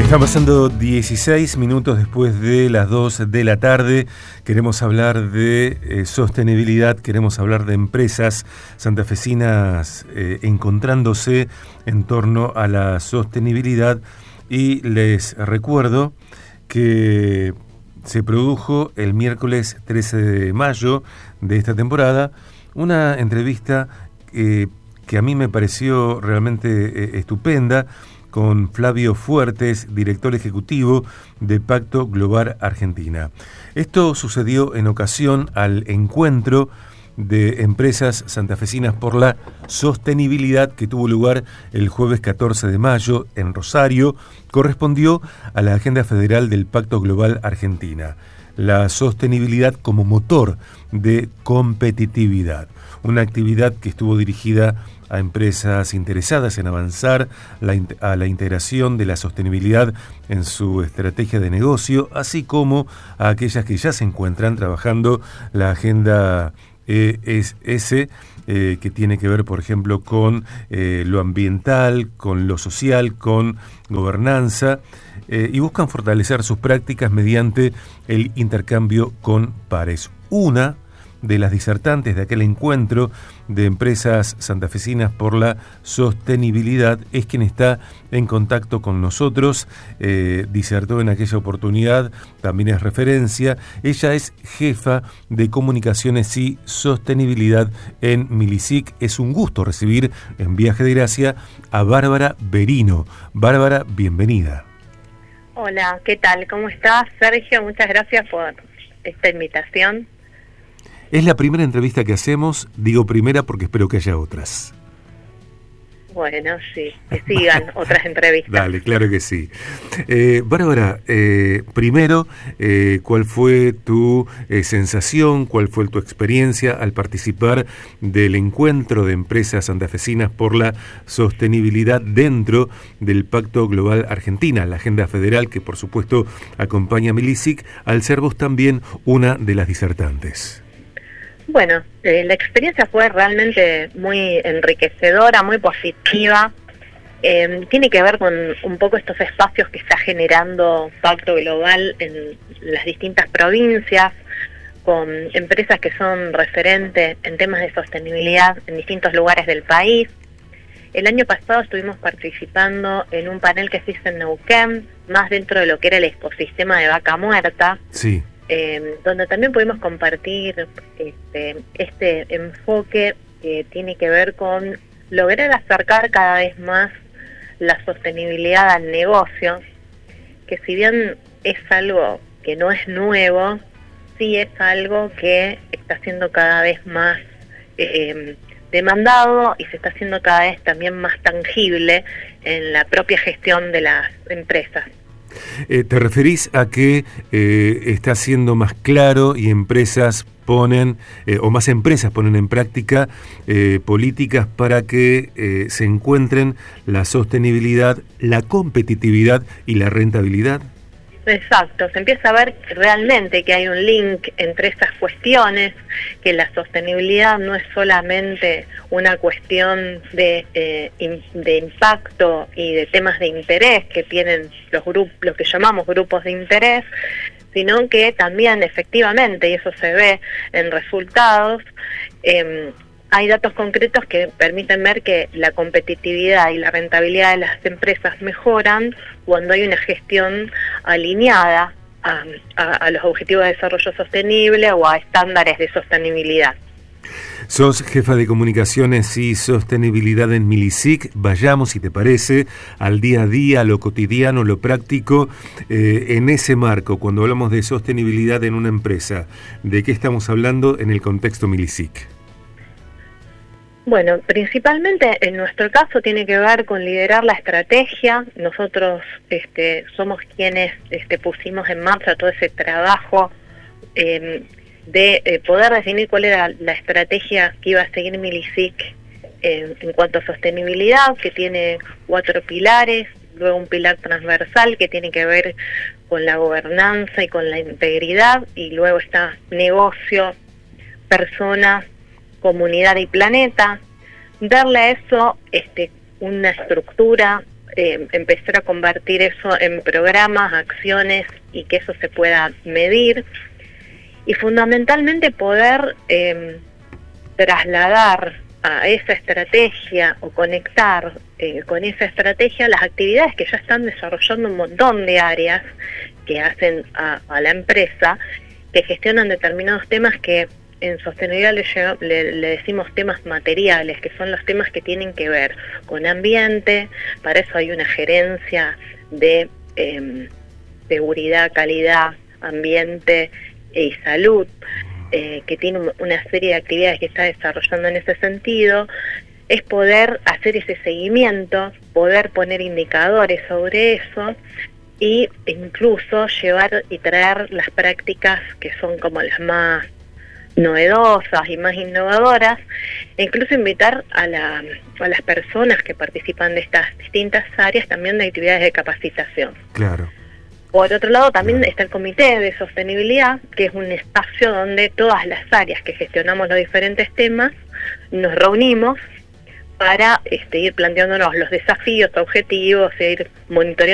Están pasando 16 minutos después de las 2 de la tarde. Queremos hablar de sostenibilidad, queremos hablar de empresas santafesinas encontrándose en torno a la sostenibilidad, y les recuerdo que se produjo el miércoles 13 de mayo de esta temporada una entrevista que a mí me pareció realmente estupenda, con Flavio Fuertes, director ejecutivo de Pacto Global Argentina. Esto sucedió en ocasión al encuentro de empresas santafesinas por la sostenibilidad que tuvo lugar el jueves 14 de mayo en Rosario. Correspondió a la agenda federal del Pacto Global Argentina, la sostenibilidad como motor de competitividad, una actividad que estuvo dirigida a empresas interesadas en avanzar a la integración de la sostenibilidad en su estrategia de negocio, así como a aquellas que ya se encuentran trabajando la agenda ESG, que tiene que ver, por ejemplo, con lo ambiental, con lo social, con gobernanza, y buscan fortalecer sus prácticas mediante el intercambio con pares. Una de las disertantes de aquel encuentro de empresas santafesinas por la sostenibilidad es quien está en contacto con nosotros. Disertó en aquella oportunidad, también es referencia. Ella es jefa de comunicaciones y sostenibilidad en Milisic. Es un gusto recibir en Viaje de Gracia a Bárbara Berino. Bárbara, bienvenida. Hola, ¿qué tal? ¿Cómo estás, Sergio? Muchas gracias por esta invitación. Es la primera entrevista que hacemos, digo primera porque espero que haya otras. Bueno, sí, que sigan otras entrevistas. Dale, claro que sí. Bárbara, primero, ¿cuál fue tu sensación, cuál fue tu experiencia al participar del encuentro de empresas santafesinas por la sostenibilidad dentro del Pacto Global Argentina, la agenda federal que por supuesto acompaña a Milisic, al ser vos también una de las disertantes? Bueno, la experiencia fue realmente muy enriquecedora, muy positiva. Tiene que ver con un poco estos espacios que está generando Pacto Global en las distintas provincias, con empresas que son referentes en temas de sostenibilidad en distintos lugares del país. El año pasado estuvimos participando en un panel que se hizo en Neuquén, más dentro de lo que era el ecosistema de vaca muerta. Sí. Donde también pudimos compartir este enfoque que tiene que ver con lograr acercar cada vez más la sostenibilidad al negocio, que si bien es algo que no es nuevo, sí es algo que está siendo cada vez más demandado y se está haciendo cada vez también más tangible en la propia gestión de las empresas. ¿Te referís a que está siendo más claro y empresas ponen, o más empresas ponen en práctica políticas para que se encuentren la sostenibilidad, la competitividad y la rentabilidad? Exacto, se empieza a ver realmente que hay un link entre esas cuestiones, que la sostenibilidad no es solamente una cuestión de impacto y de temas de interés que tienen los grupos, lo que llamamos grupos de interés, sino que también efectivamente, y eso se ve en resultados, hay datos concretos que permiten ver que la competitividad y la rentabilidad de las empresas mejoran cuando hay una gestión alineada a los objetivos de desarrollo sostenible o a estándares de sostenibilidad. Sos jefa de comunicaciones y sostenibilidad en Milisic. Vayamos, si te parece, al día a día, a lo cotidiano, lo práctico. En ese marco, cuando hablamos de sostenibilidad en una empresa, ¿de qué estamos hablando en el contexto Milisic? Bueno, principalmente en nuestro caso tiene que ver con liderar la estrategia. Nosotros somos quienes pusimos en marcha todo ese trabajo de poder definir cuál era la estrategia que iba a seguir Milisic en cuanto a sostenibilidad, que tiene 4 pilares, luego un pilar transversal que tiene que ver con la gobernanza y con la integridad, y luego está negocio, personas, comunidad y planeta. Darle a eso una estructura empezar a convertir eso en programas, acciones y que eso se pueda medir. Y fundamentalmente poder trasladar a esa estrategia o conectar con esa estrategia las actividades que ya están desarrollando un montón de áreas que hacen a la empresa, que gestionan determinados temas que en sostenibilidad le decimos temas materiales, que son los temas que tienen que ver con ambiente. Para eso hay una gerencia de seguridad, calidad, ambiente y salud, que tiene una serie de actividades que está desarrollando en ese sentido. Es poder hacer ese seguimiento, poder poner indicadores sobre eso e incluso llevar y traer las prácticas que son como las más novedosas y más innovadoras, e incluso invitar a las personas que participan de estas distintas áreas también de actividades de capacitación. Claro. Por otro lado, también está el Comité de Sostenibilidad, que es un espacio donde todas las áreas que gestionamos los diferentes temas nos reunimos para ir planteándonos los desafíos, objetivos, e ir monitoreando